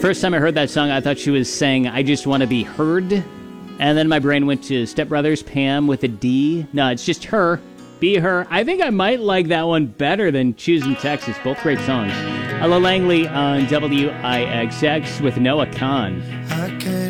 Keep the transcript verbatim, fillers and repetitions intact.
First time I heard that song, I thought she was saying, I just want to be heard. And then my brain went to Step Brothers, Pam with a D. No, it's just her. Be Her. I think I might like that one better than Choosing Texas. Both great songs. Ella Langley on W I X X with Noah Khan. I can't